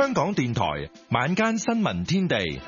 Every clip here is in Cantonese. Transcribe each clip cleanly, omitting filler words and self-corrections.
香港電台晚間新聞天地，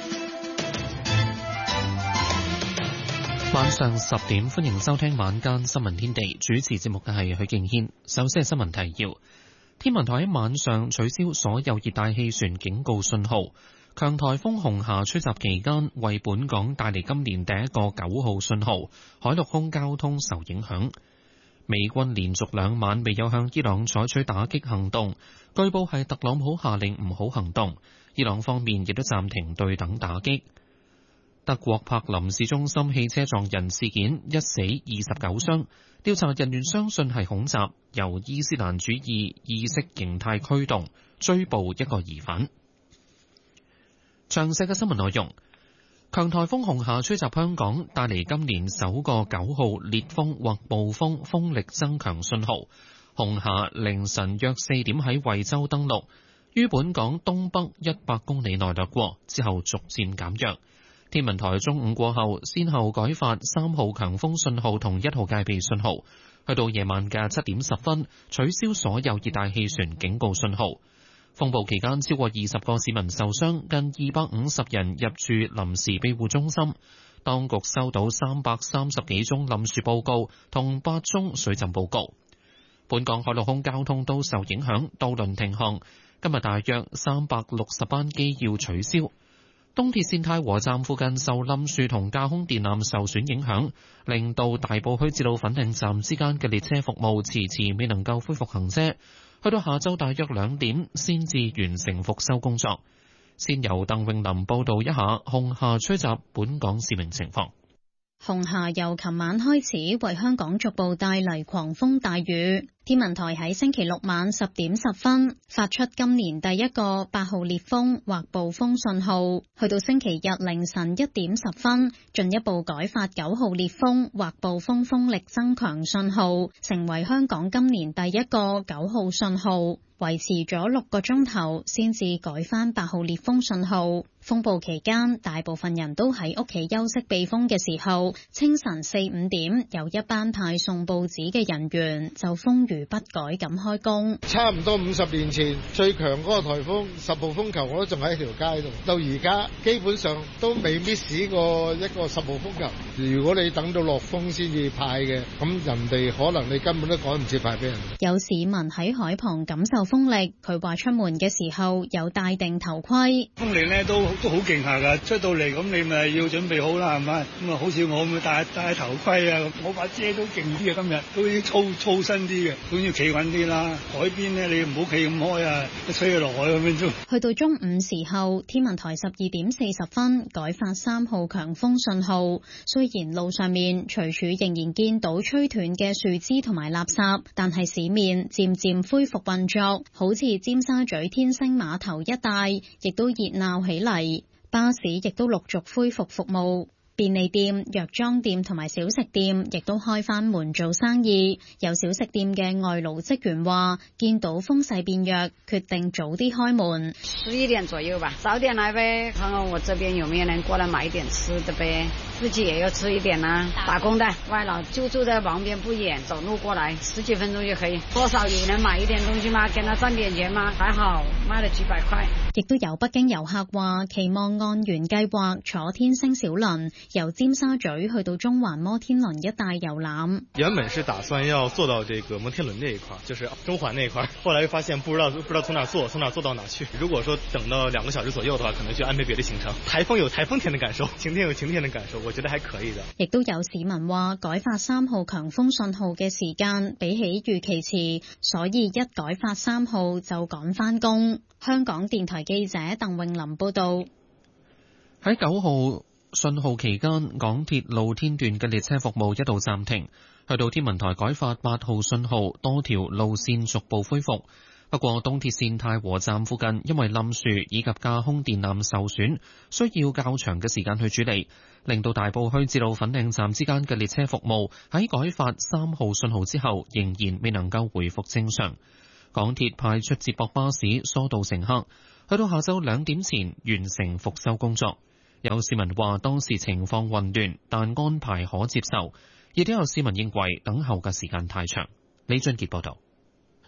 晚上10點，歡迎收聽晚間新聞天地。主持節目嘅係許敬軒。首先係新聞提要：天文台喺晚上取消所有熱帶氣旋警告信號。強颱風紅霞吹襲期間，為本港帶嚟今年第一個9號信號，海陸空交通受影響。美軍連續2晚未有向伊朗採取打擊行動，據報係特朗普下令唔好行動。伊朗方面亦都暫停對等打擊。德國柏林市中心汽車撞人事件，1死29傷，調查人員相信係恐襲，由伊斯蘭主義意識形態驅動，追捕一個疑犯。詳細嘅新聞內容。強颱風紅霞吹襲香港，帶嚟今年首個9號烈風或暴風風力增強信號。紅霞凌晨約4點喺惠州登陸，於本港東北100公里內掠過，之後逐漸減弱。天文台中午過後，先後改發3號強風信號同1號戒備信號，去到夜晚嘅7點10分，取消所有熱帶氣旋警告信號。風暴期間，超過20個市民受傷，近250人入住臨時庇護中心。當局收到330幾宗冧樹報告同8宗水浸報告。本港海陸空交通都受影響，渡輪停航。今日大約360班機要取消。東鐵線太和站附近受冧樹同架空電纜受損影響，令到大埔墟至到粉嶺站之間嘅列車服務遲遲未能夠恢復行車。去到下晝大約2點先至完成復修工作。先由鄧詠琳報道一下紅霞吹襲本港市民情況。 紅霞由琴晚開始為香港逐步帶嚟狂風大雨。天文台喺星期六晚10點10分發出今年第一個8號烈風或暴風信號，去到星期日凌晨1點10分，進一步改發9號烈風或暴風風力增強信號，成為香港今年第一個9號信號，維持咗6個鐘頭先至改返8號烈風信號。風暴期間，大部分人都喺屋企休息避風嘅時候，清晨4、5點，有一班派送報紙嘅人員就風雨不改咁開工。 差唔多50年前最強嗰個颱風10號風球，我都仲喺條街度，到而家基本上都未 miss 過一個10號風球。如果你等到落風先至派嘅，咁人哋可能你根本都趕唔切派俾人。 有市民喺海旁感受風力，佢話出門嘅時候有戴定頭盔。 風力咧都好勁下㗎，出到嚟咁你咪要準備好啦，係咪？咁啊，好似我咁戴頭盔啊，我把遮都勁啲啊，今日都要粗身啲嘅，都要企穩啲啦。海邊咧你唔好企咁開啊，一吹落海咁樣都。 去到中午時候，天文台12點40分改發3號強風信號。雖然路上面隨處仍然見到吹斷嘅樹枝同埋垃圾，但係市面漸漸恢復運作，好似尖沙咀天星碼頭一帶，亦都熱鬧起嚟。巴士亦都陸續恢復服務，便利店、藥妝店同埋小食店亦都開返門做生意。有小食店嘅外勞職員話，見到風勢變弱，決定早啲開門。 11點左右吧，早點來唄，看看我這邊有沒有人過來買一點吃的唄，自己也要吃一點啦。打工的外勞就住在旁邊不遠，走路過來10幾分鐘就可以。多少有人買一點東西嗎？跟他賺點錢嗎？還好，賣了幾百塊。 亦都有北京遊客話，期望按原計劃坐天星小輪由尖沙咀去到中環摩天輪一帶遊覽。 原本是打算要坐到這個摩天輪這一塊，就是中環那一塊，後來又發現不知道從哪坐到哪去。如果說等到2個小時左右的話，可能就安排別的行程。颱風有颱風天的感受，晴天有晴天的感受，我覺得還可以的。 亦都有市民話，改發3號強風信號嘅時間比起預期遲，所以一改發3號就趕返工。香港電台記者鄧詠琳報道。 喺9號信號期間，港鐵露天段嘅列車服務一度暫停，去到天文台改發8號信號，多條路線逐步恢復。不過東鐵線太和站附近因為冧樹以及架空電纜受損，需要較長嘅時間去處理，令到大埔墟至到粉嶺站之間嘅列車服務喺改發3號信號之後，仍然未能夠回復正常。港鐵派出接駁巴士疏導乘客，去到下晝2點前完成復修工作。有市民話當時情況混亂，但安排可接受。亦都有市民認為等候嘅時間太長。李俊傑報導。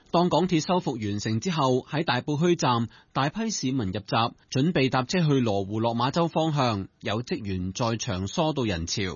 當港鐵修復完成之後，喺大埔墟站大批市民入閘，準備搭車去羅湖落馬洲方向，有職員在場疏導人潮。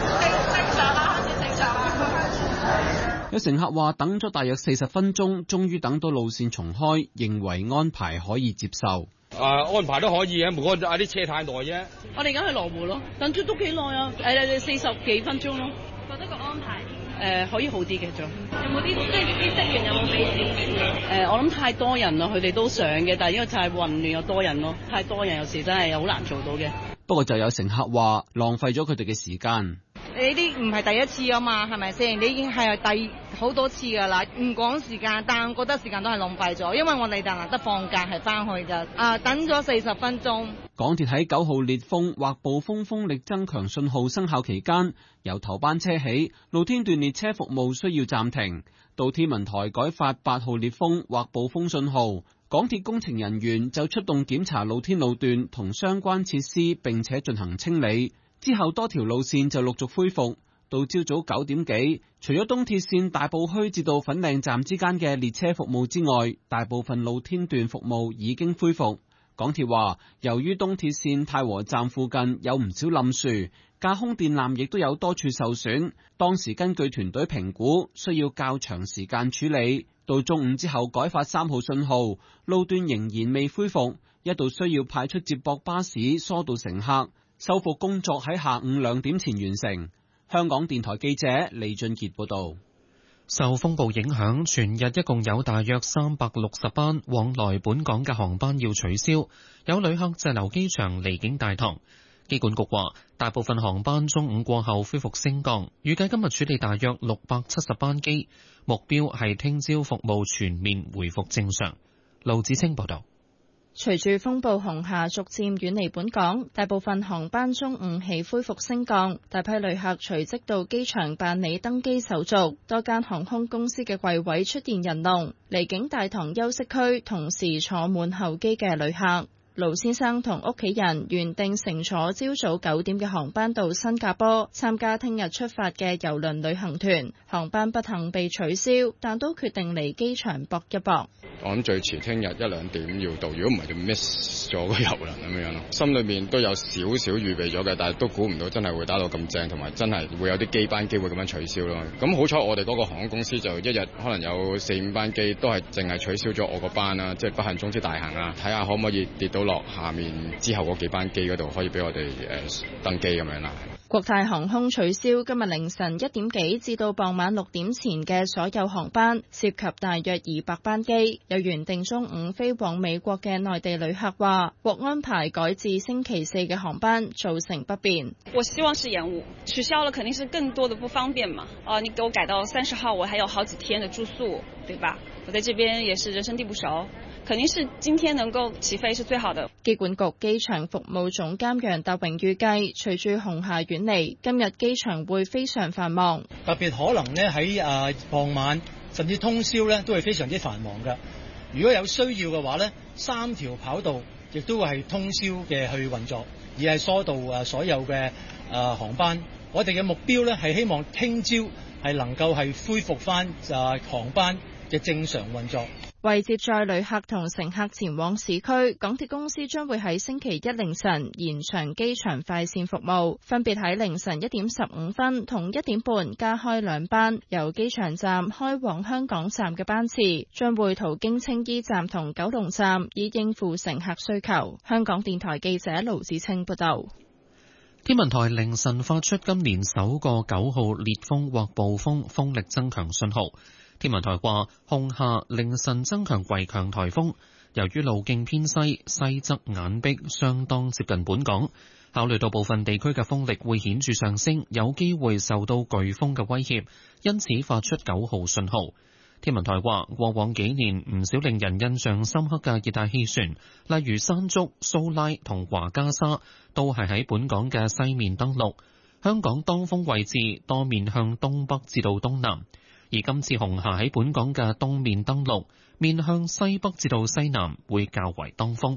有乘客話等咗大約40分鐘，終於等到路線重開，認為安排可以接受。 安排都可以嘅，唔過啲車太耐啫。 我哋而家去羅湖咯，等咗都幾耐啊，40幾分鐘咯。 覺得個安排可以好啲嘅仲。 有冇啲啲職員有冇俾指示？ 我諗太多人啦，佢哋都想嘅，但係因為太混亂又多人咯，太多人有時真係好難做到嘅。 不過就有乘客話浪費咗佢哋嘅時間。 你啲唔係第一次啊嘛，係咪先？你已經係第好多次噶啦，唔講時間，但我覺得時間都係浪費咗，因為我哋就難得放假係翻去㗎。等咗40分鐘。港鐵喺9號烈風或暴風風力增強信號生效期間，由頭班車起，露天段列車服務需要暫停。到天文台改發8號烈風或暴風信號，港鐵工程人員就出動檢查露天路段同相關設施，並且進行清理。之後多條路線就陸續恢復，到朝早9點幾，除咗東鐵線大埔墟至到粉嶺站之間嘅列車服務之外，大部分露天段服務已經恢復。港鐵話，由於東鐵線太和站附近有唔少冧樹，架空電纜亦都有多處受損，當時根據團隊評估，需要較長時間處理。到中午之後改發3號信號，路段仍然未恢復，一度需要派出接駁巴士疏導乘客。修復工作喺下午2點前完成。香港電台記者李俊傑報道。 受風暴影響，全日一共有大約360班往來本港嘅航班要取消，有旅客滯留機場離境大堂。機管局話，大部分航班中午過後恢復升降，預計今日處理大約670班機，目標係聽朝服務全面回復正常。盧子清報道。 隨住風暴紅霞逐漸遠離本港，大部分航班中午起恢復升降，大批旅客隨即到機場辦理登機手續，多間航空公司嘅櫃位出現人龍，離境大堂休息區同時坐滿候機嘅旅客。盧先生同屋企人原定乘坐朝早9點嘅航班到新加坡參加聽日出發嘅郵輪旅行團，航班不幸被取消，但都決定嚟機場搏一搏。 我諗最遲聽日1-2點要到，如果唔係就 miss 咗個郵輪咁樣咯。心裏面都有少少預備咗嘅，但係都估唔到真係會打到咁正，同埋真係會有啲班機會咁樣取消咯。咁好彩我哋嗰個航空公司就一日可能有4-5班機都係淨係取消咗我個班啦，即係不幸中之大幸啦。睇下可唔可以跌到落下面之後嗰幾班機嗰度，可以俾我哋登機咁樣啦。 國泰航空取消今日凌晨1點幾至到傍晚6點前嘅所有航班，涉及大約200班機。有原定中午飛往美國嘅內地旅客話，獲安排改至星期4嘅航班，造成不便。 我希望是延誤，取消了肯定是更多的不方便嘛。你給我改到30號，我還有好幾天的住宿，對吧？我在這邊也是人生地不熟。肯定是今天能夠起飛是最好的。 機管局機場服務總監楊達榮預計，隨住紅霞遠離，今日機場會非常繁忙。 特別可能呢喺傍晚甚至通宵呢都係非常之繁忙㗎。如果有需要嘅話呢，3條跑道亦都係通宵嘅去運作，而係疏導所有嘅航班。我哋嘅目標呢係希望聽朝係能夠係恢復返航班嘅正常運作。 為接載旅客同乘客前往市區，港鐵公司將會喺星期1凌晨延長機場快線服務，分別喺凌晨1點15分同1點半加開2班，由機場站開往香港站嘅班次，將會途經青衣站同九龍站，以應付乘客需求。香港電台記者盧子清報道。 天文台凌晨發出今年首個9號烈風或暴風風力增強信號。天文台話，紅霞凌晨增強為強颱風，由於路徑偏西，西側眼壁相當接近本港，考慮到部分地區嘅風力會顯著上升，有機會受到颶風嘅威脅，因此發出9號信號。天文台話，過往幾年唔少令人印象深刻嘅熱帶氣旋，例如山竹、蘇拉同華加莎，都係喺本港嘅西面登陸。香港當風位置多面向東北至到東南。而今次紅霞喺本港嘅東面登陸，面向西北至到西南，會較為當風。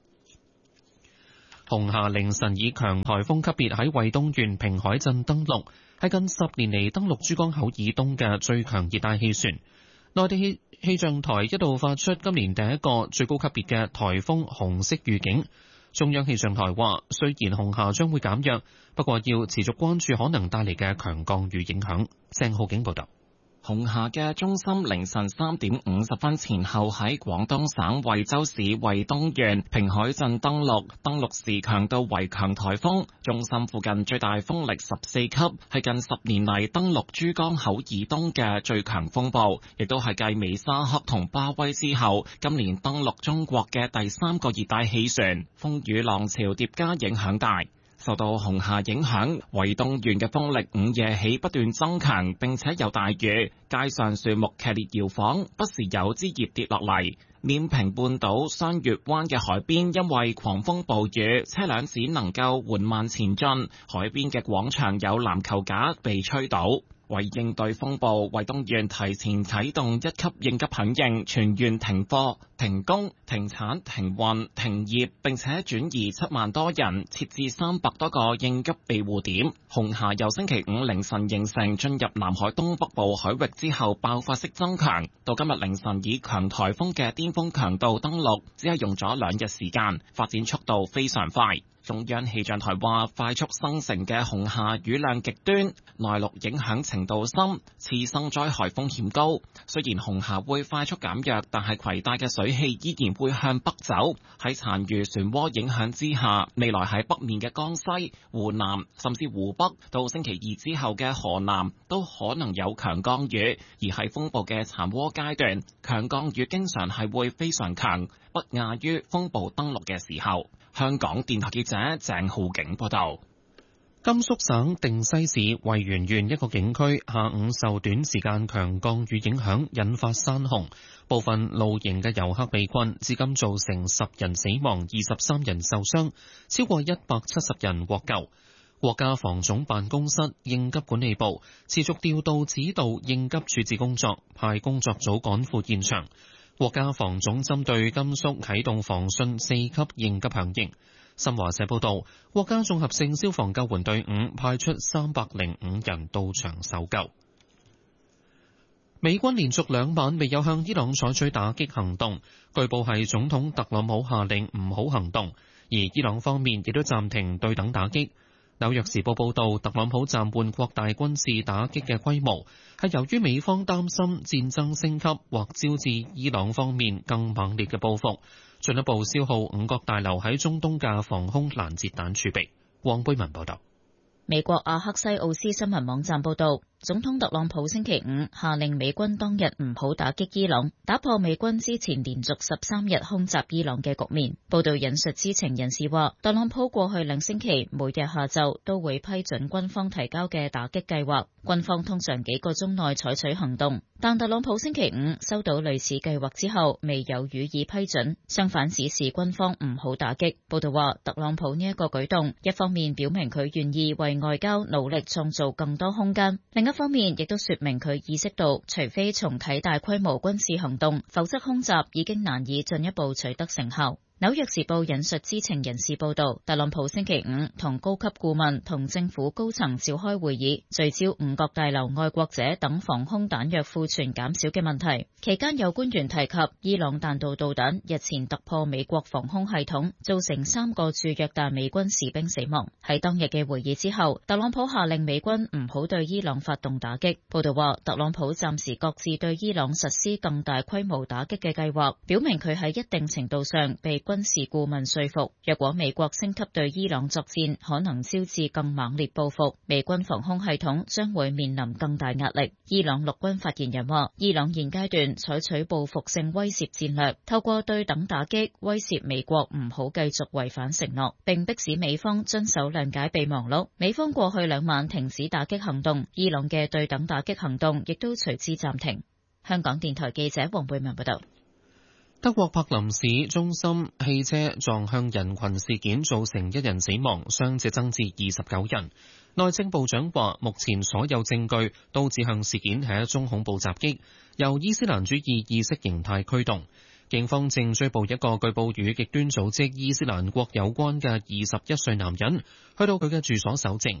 紅霞凌晨以強颱風級別喺惠東縣平海鎮登陸，係近10年嚟登陸珠江口以東嘅最強熱帶氣旋。 內地氣象台一度發出今年第一個最高級別嘅颱風紅色預警。中央氣象台話，雖然紅霞將會減弱，不過要持續關注可能帶嚟嘅強降雨影響。鄭浩景報道。 紅霞嘅中心凌晨3點50分前後喺廣東省惠州市惠東縣平海鎮登陸時強度為強颱風，中心附近最大風力14級，係近10年嚟登陸珠江口以東嘅最強風暴，亦都係繼美沙克同巴威之後，今年登陸中國嘅第3個熱帶氣旋，風雨浪潮疊加影響大。受到紅霞影響，惠東縣嘅風力午夜起不斷增強，並且有大雨，街上樹木劇烈搖晃，不時有枝葉跌落嚟。緬平半島雙月灣嘅海邊因為狂風暴雨，車輛只能夠緩慢前進，海邊嘅廣場有籃球架被吹倒。為應對風暴，惠東縣提前啟動1級應急響應，全縣停課、停工、停產、停運、停業，並且轉移7萬多人，設置300多個應急庇護點。紅霞由星期5凌晨形成，進入南海東北部海域之後爆發式增強，到今日凌晨以強颱風嘅巔峰強度登陸，只係用咗2日時間，發展速度非常快。中央氣象台話，快速生成嘅紅霞雨量極端，內陸影響程度深，次生災害風險高。雖然紅霞會快速減弱，但係攜帶嘅水氣依然會向北走。喺殘餘漩渦影響之下，未來喺北面嘅江西、湖南甚至湖北，到星期2之後嘅河南都可能有強降雨。而喺風暴嘅殘渦階段，強降雨經常係會非常強，不亞於風暴登陸嘅時候。香港電台記者鄭浩景報道。 甘肅省定西市維源縣一個景區下午受短時間強降雨影響，引發山洪，部分露營嘅遊客被困，至今造成10人死亡、23人受傷，超過170人獲救。國家防總辦公室、應急管理部持續調度指導應急處置工作，派工作組趕赴現場。國家防總針對甘肅啟動防汛4級應急響應。新華社報道，國家綜合性消防救援隊伍派出305人到場搜救。美軍連續2晚未有向伊朗採取打擊行動，據報係總統特朗普下令唔好行動，而伊朗方面亦都暫停對等打擊。紐約時報報道，特朗普暫緩擴大軍事打擊嘅規模，係由於美方擔心戰爭升級或招致伊朗方面更猛烈嘅報復，進一步消耗5角大樓喺中東嘅防空攔截彈儲備。黃貝文報道。 美國阿克西奧斯新聞網站報道，總統特朗普星期5下令美軍當日唔好打擊伊朗，打破美軍之前連續13日空襲伊朗嘅局面。報道引述知情人士話，特朗普過去2星期每日下晝都會批准軍方提交嘅打擊計劃，軍方通常幾個鐘內採取行動，但特朗普星期5收到類似計劃之後未有予以批准，相反指示軍方唔好打擊。報道話，特朗普呢一個舉動一方面表明佢願意為外交努力創造更多空間，另一方面亦都說明佢意識到，除非重啟大規模軍事行動，否則空襲已經難以進一步取得成效。紐約時報引述知情人士報道，特朗普星期5同高級顧問同政府高層召開會議，聚焦5角大樓愛國者等防空彈藥庫存減少嘅問題。期間有官員提及，伊朗彈道導彈日前突破美國防空系統，造成3個駐約旦美軍士兵死亡。喺當日嘅會議之後，特朗普下令美軍唔好對伊朗發動打擊。報道話，特朗普暫時擱置對伊朗實施更大規模打擊嘅計劃，表明佢喺一定程度上被軍事顧問說服，若果美國升級對伊朗作戰，可能招致更猛烈報復，美軍防空系統將會面臨更大壓力。伊朗陸軍發言人話，伊朗現階段採取報復性威懾戰略，透過對等打擊威懾美國唔好繼續違反承諾，並迫使美方遵守諒解備忘錄。美方過去2晚停止打擊行動，伊朗嘅對等打擊行動亦都隨之暫停。香港電台記者黃貝文報道。 德國柏林市中心汽車撞向人群事件造成1人死亡，傷者增至29人。內政部長話，目前所有證據都指向事件係一宗恐怖襲擊，由伊斯蘭主義意識形態驅動。警方正追捕一個據報與極端組織伊斯蘭國有關嘅21歲男人，去到佢嘅住所搜證。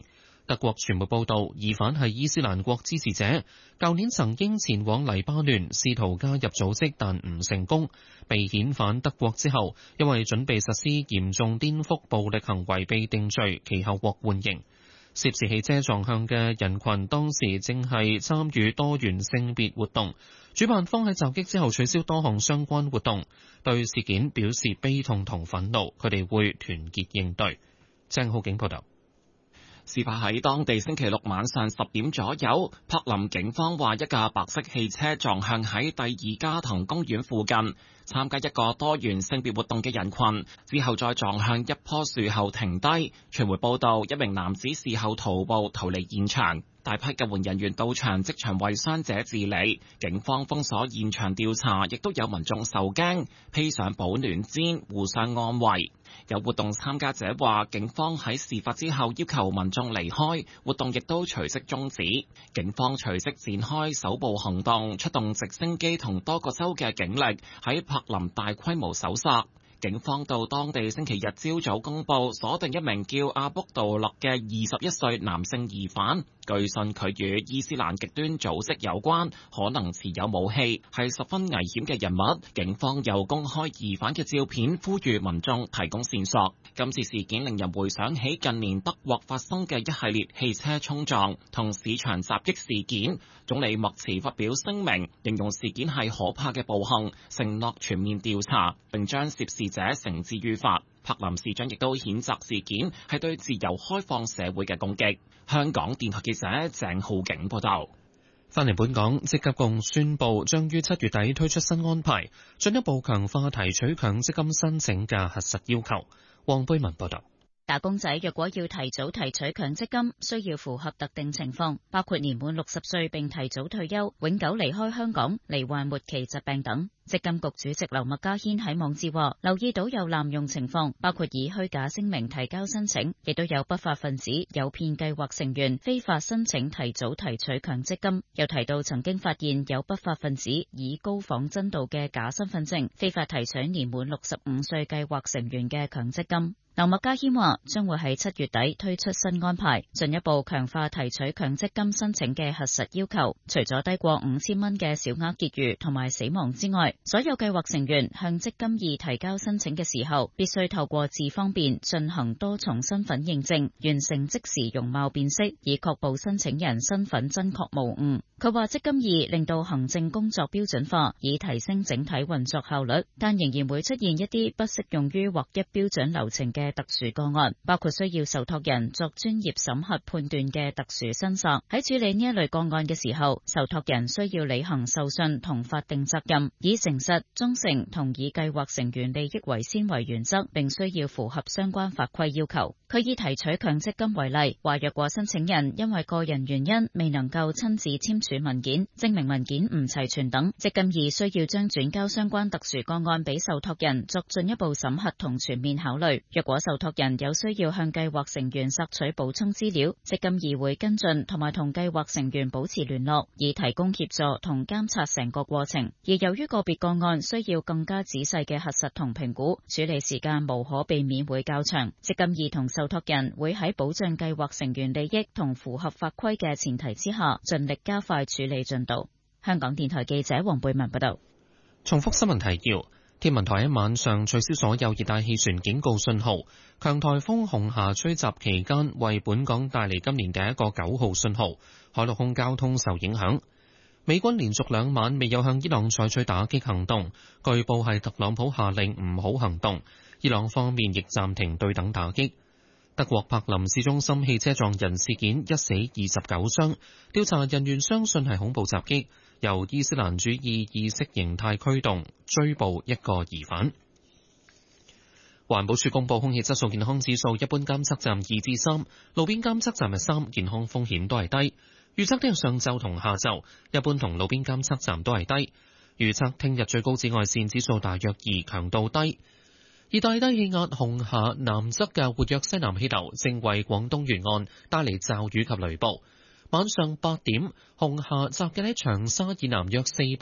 德國傳媒報道，疑犯係伊斯蘭國支持者，舊年曾經前往黎巴嫩試圖加入組織，但唔成功，被遣返德國之後，因為準備實施嚴重顛覆暴力行為被定罪，其後獲緩刑。涉事汽車撞向嘅人群當時正係參與多元性別活動，主辦方喺襲擊之後取消多項相關活動，對事件表示悲痛同憤怒，佢哋會團結應對。鄭浩景報道。 事發喺當地星期六晚上10點左右，柏林警方話一架白色汽車撞向喺第二加藤公園附近參加一個多元性別活動嘅人群，之後再撞向一棵樹後停低。傳媒報道，一名男子事後徒步逃離現場，大批救援人員到場即場為傷者治理。警方封鎖現場調查，亦都有民眾受驚，披上保暖氈互相安慰。有活動參加者話，警方喺事發之後要求民眾離開，活動亦都隨即終止。警方隨即展開搜捕行動，出動直升機同多個州嘅警力喺柏林大規模搜索。警方到當地星期日朝早公佈鎖定一名叫阿卜杜勒嘅21歲男性疑犯，據信佢與伊斯蘭極端組織有關，可能持有武器，係十分危險嘅人物。警方又公開疑犯嘅照片，呼籲民眾提供線索。今次事件令人回想起近年德國發生嘅一系列汽車衝撞同市場襲擊事件。總理默茨發表聲明，形容事件係可怕嘅暴行，承諾全面調查，並將涉事者繩之於法。柏林市長亦都譴責事件係對自由開放社會嘅攻擊。香港電台記者鄭浩景報道。 返嚟本港，積金局宣布將於7月底推出新安排，進一步強化提取強積金申請嘅核實要求。黃貝文報道。 打工仔若果要提早提取強積金，需要符合特定情況，包括年滿60歲並提早退休、永久離開香港、罹患末期疾病等。積金局主席劉麥嘉軒喺網誌話，留意到有濫用情況，包括以虛假聲明提交申請，亦都有不法分子誘騙計劃成員非法申請提早提取強積金。又提到曾經發現有不法分子以高仿真度嘅假身份證，非法提取年滿65歲計劃成員嘅強積金。劉麥嘉軒話，將會喺7月底推出新安排，進一步強化提取強積金申請嘅核實要求。除咗低過5000蚊嘅小額結餘同埋死亡之外，所有計劃成員向積金易提交申請嘅時候，必須透過智方便進行多重身份認證，完成即時容貌辨識，以確保申請人身份真確無誤。佢話積金易令到行政工作標準化，以提升整體運作效率，但仍然會出現一啲不適用於劃一標準流程嘅特殊個案，包括需要受託人作專業審核判斷嘅特殊申索。喺處理呢一類個案嘅時候，受託人需要履行受信同法定責任，以誠實、忠誠同以計劃成員利益為先為原則，並需要符合相關法規要求。佢以提取強積金為例，話若果申請人因為個人原因未能夠親自簽署文件、證明文件唔齊全等，積金易需要將轉交相關特殊個案俾受託人作進一步審核同全面考慮。若果受託人有需要向計劃成員索取補充資料，積金易會跟進同埋同計劃成員保持聯絡，以提供協助同監察成個過程。而由於個別個案需要更加仔細嘅核實同評估，處理時間無可避免會較長。積金易同受託人會喺保障計劃成員利益同符合法規嘅前提之下，盡力加快處理進度。香港電台記者黃貝文報道。 重複新聞提要：天文台喺晚上取消所有熱帶氣旋警告信號，強颱風紅霞吹襲期間，為本港帶嚟今年第一個9號信號，海陸空交通受影響。美軍連續2晚未有向伊朗採取打擊行動，據報係特朗普下令唔好行動，伊朗方面亦暫停對等打擊。德國柏林市中心汽車撞人事件一死29傷，調查人員相信係恐怖襲擊，由伊斯蘭主義意識形態驅動，追捕一個疑犯。環保署公布空氣質素健康指數，一般監測站2至3，路邊監測站係3，健康風險都係低。預測聽日上晝同下晝，一般同路邊監測站都係低。預測聽日最高紫外線指數大約2，強度低。熱帶低氣壓紅霞南側嘅活躍西南氣流正為廣東沿岸帶嚟驟雨及雷暴。晚上8點，紅霞集結喺長沙以南約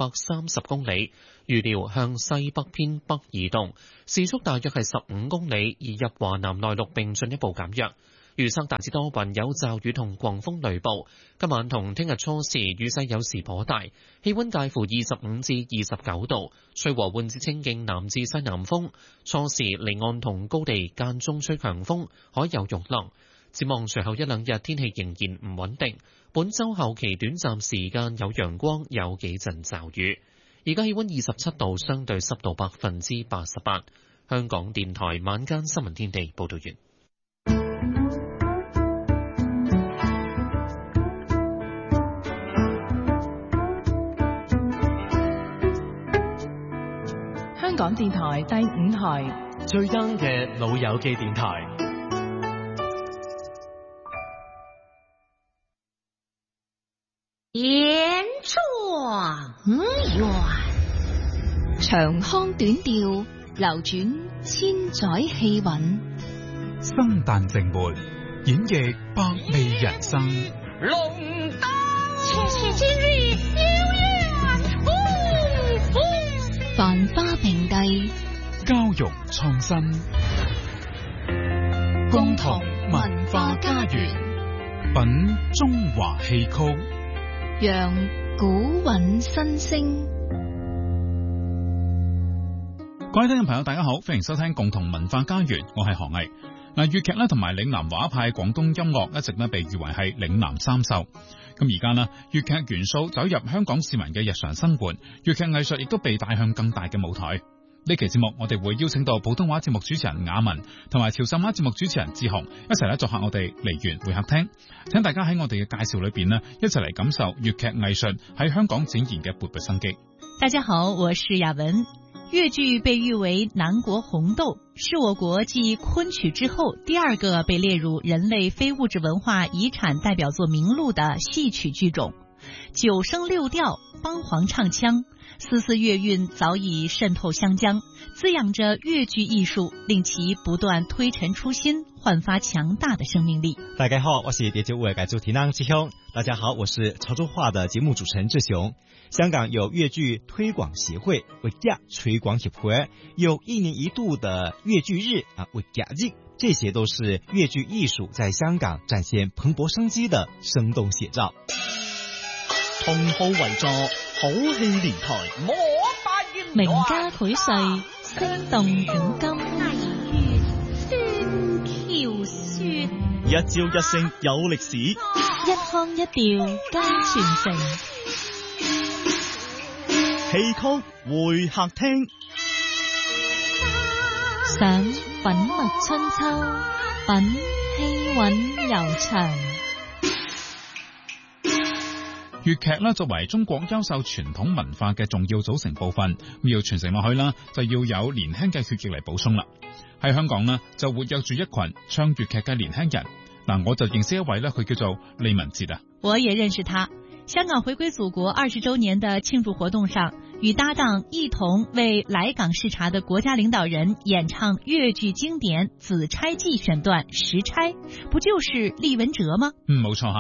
430公里，預料向西北偏北移動，時速大約係15公里，移入華南內陸並進一步減弱。 預測大致多雲，有驟雨同狂風雷暴。今晚同聽日初時雨勢有時頗大，氣溫介乎25至29度，吹和緩至清勁南至西南風。初時離岸同高地間中吹強風，海有湧浪。展望隨後一兩日天氣仍然唔穩定，本週後期短暫時間有陽光，有幾陣驟雨。而家氣溫27度，相對濕度88%。香港電台晚間新聞天地報道完。 香港電台第5台最 young 嘅老友記電台。 言狀圓，長腔短調，流轉千載氣韻， 生旦淨末，演繹百味人生。 龍燈切切千里遙遠，繁花並蒂， 交融創新，共同文化家園，品中華戲曲， 讓古韻新聲。 各位聽眾朋友大家好，歡迎收聽共同文化家園，我係何毅。粵劇咧同埋嶺南畫派廣東音樂一直咧被譽為係嶺南三秀。咁而家呢，粵劇元素走入香港市民嘅日常生活，粵劇藝術亦都被帶向更大嘅舞台。呢期節目我哋會邀請到普通話節目主持人雅文同埋潮汕話節目主持人志雄一齊咧作客我哋梨園會客廳，請大家喺我哋嘅介紹裏邊呢，一齊嚟感受粵劇藝術喺香港展現嘅勃勃生機。 大家好，我是雅文。粵劇被譽為南國紅豆，是我國繼昆曲之後第二個被列入人類非物質文化遺產代表作名錄的戲曲劇種。九聲六調，梆黃唱腔，絲絲粵韻早已滲透湘江，滋養着粵劇藝術，令其不斷推陳出新，煥發強大的生命力。 大家好，我是粵劇會嘅主持人志雄。大家好，我是潮州話的節目主持人志雄。香港有粵劇推廣協會粵劇推廣協會，有1年1度的粵劇日粵劇日，這些都是粵劇藝術在香港展現蓬勃生機的生動寫照。 同號為座，好戲連台， 名家膾碎，聲動古今， 宣橋說， 一朝一聲有歷史， 一腔一調皆傳承。 戲曲會客廳， 想品墨春秋，品氣韻悠長。 粵劇咧作為中國優秀傳統文化嘅重要組成部分，要傳承落去啦，就要有年輕嘅血液嚟補充啦。喺香港呢，就活躍住一群唱粵劇嘅年輕人。嗱，我就認識一位咧，佢叫做李文哲啊。 我也認識他。香港回歸祖國20週年的慶祝活動上，與搭檔一同為來港視察的國家領導人演唱粵劇經典《紫釵記》選段《時釵》，不就是李文哲嗎？ 冇錯吓。